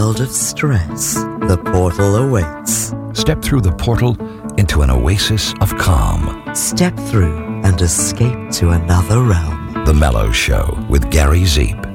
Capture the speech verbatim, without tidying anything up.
world of stress, the portal awaits. Step through the portal into an oasis of calm. Step through and escape to another realm. The Mellow Show with Gary Zeep.